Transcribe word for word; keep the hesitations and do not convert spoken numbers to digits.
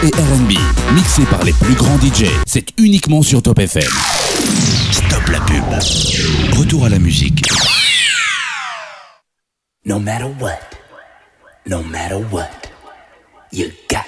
et R and B, mixé par les plus grands D J. C'est uniquement sur Top F M. Stop la pub. Retour à la musique. No matter what, no matter what, you got